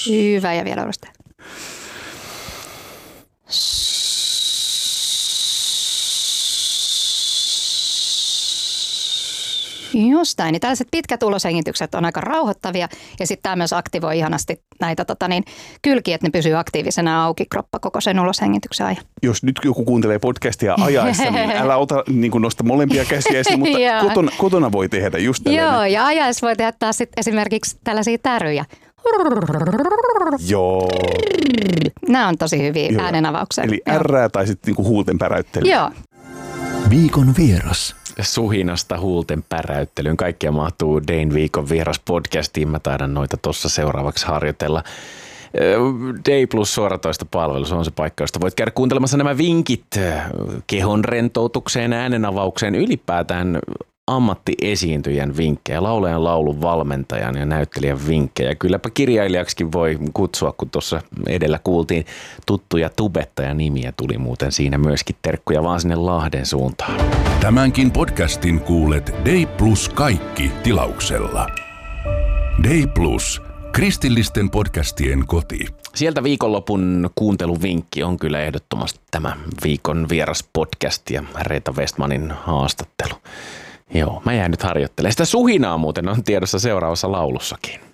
Hyvä ja vielä uudestaan. Just näin, niin tällaiset pitkät uloshengitykset on aika rauhoittavia ja sitten tämä myös aktivoi ihanasti näitä kylkiä, että ne pysyy aktiivisena auki kroppa koko sen uloshengityksen ajan. Jos nyt joku kuuntelee podcastia ajaessa, niin älä nosta molempia käsiä esiin, mutta kotona voi tehdä just tällainen. Joo, ja ajaessa voi tehdä taas esimerkiksi tällaisia täryjä. Joo. Nämä on tosi hyviä äänenavauksia. Eli ärrää tai sitten huulten päräyttelyä. Joo. Viikon vieras. Suhinasta huulten päräyttelyyn. Kaikkea mahtuu Dayn viikon vieras podcastiin. Mä taidan noita tuossa seuraavaksi harjoitella. Day Plus suoratoistopalvelu, se on se paikka, josta voit käydä kuuntelemassa nämä vinkit kehon rentoutukseen, äänenavaukseen, ylipäätään ammattiesiintyjän vinkkejä, laulajan, laulun valmentajan ja näyttelijän vinkkejä. Kylläpä kirjailijaksikin voi kutsua, kun tuossa edellä kuultiin tuttuja tubettajanimiä, tuli muuten siinä myöskin terkkuja vaan sinne Lahden suuntaan. Tämänkin podcastin kuulet Day Plus kaikki tilauksella. Day Plus, kristillisten podcastien koti. Sieltä viikonlopun kuunteluvinkki on kyllä ehdottomasti tämä viikon vieras podcast ja Reetta Westmanin haastattelu. Joo, mä jään nyt harjoittelemaan. Sitä suhinaa muuten on tiedossa seuraavassa laulussakin.